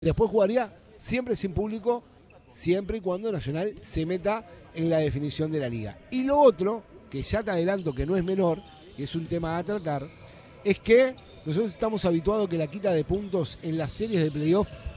Después jugaría siempre sin público, siempre y cuando Nacional se meta en la definición de la liga. Y lo otro, que ya te adelanto que no es menor, y es un tema a tratar, es que nosotros estamos habituados que la quita de puntos en las series de playoff